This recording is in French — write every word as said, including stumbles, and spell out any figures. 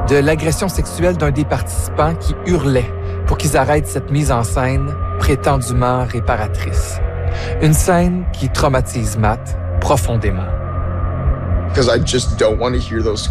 de l'agression sexuelle d'un des participants qui hurlait pour qu'ils arrêtent cette mise en scène prétendument réparatrice. Une scène qui traumatise Matt profondément. Because I just don't want to hear those